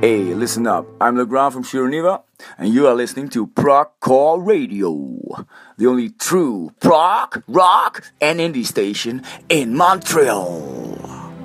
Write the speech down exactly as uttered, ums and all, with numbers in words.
Hey, listen up. I'm Legrand from Shironeva, and you are listening to Proc Call Radio, the only true prog, rock, and indie station in Montreal.